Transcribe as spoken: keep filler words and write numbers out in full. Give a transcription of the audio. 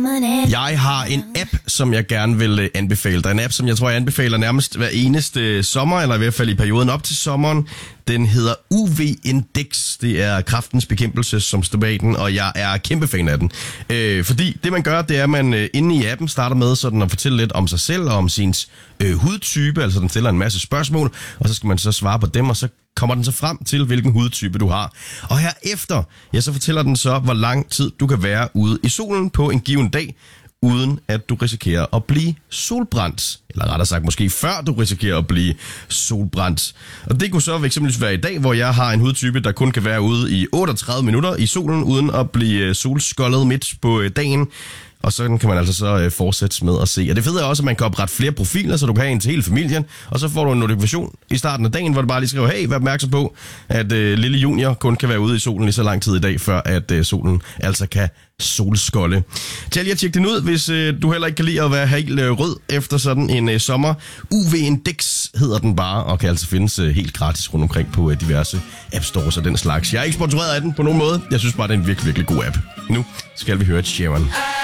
Jeg har en app, som jeg gerne vil anbefale dig. En app, som jeg tror, jeg anbefaler nærmest hver eneste sommer, eller i hvert fald i perioden op til sommeren. Den hedder U V-Index. Det er Kræftens Bekæmpelse, som står bag den, og jeg er kæmpe fan af den. Øh, fordi det, man gør, det er, at man øh, inde i appen starter med sådan at fortælle lidt om sig selv og om sin øh, hudtype. Altså, den stiller en masse spørgsmål, og så skal man så svare på dem, og så kommer den så frem til, hvilken hudtype du har. Og herefter, ja, så fortæller den så, hvor lang tid du kan være ude i solen på en given dag, uden at du risikerer at blive solbrændt. Eller rettere sagt, måske før du risikerer at blive solbrændt. Og det kunne så eksempelvis være i dag, hvor jeg har en hudtype, der kun kan være ude i otteogtredive minutter i solen, uden at blive solskoldet midt på dagen. Og så kan man altså så øh, fortsætte med at se. Og det fede er også, at man kan oprette flere profiler, så du kan have en til hele familien. Og så får du en notifikation i starten af dagen, hvor du bare lige skriver, hey, vær opmærksom på, at øh, lille junior kun kan være ude i solen i så lang tid i dag, før at øh, solen altså kan solskolde. Tag lige at tjekke den ud, hvis øh, du heller ikke kan lide at være helt øh, rød efter sådan en øh, sommer. U V-Index hedder den bare, og kan altså findes øh, helt gratis rundt omkring på øh, diverse app stores og den slags. Jeg er ikke sponsoreret af den på nogen måde. Jeg synes bare, det er en virkelig, virkelig god app. Nu skal vi høre et Sharon.